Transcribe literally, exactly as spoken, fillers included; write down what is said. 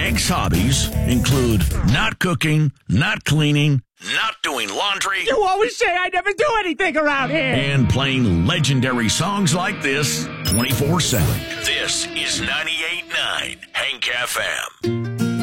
Hank's hobbies include not cooking, not cleaning, not doing laundry. You always say I never do anything around here. And playing legendary songs like this twenty-four seven. This is ninety-eight point nine Hank F M.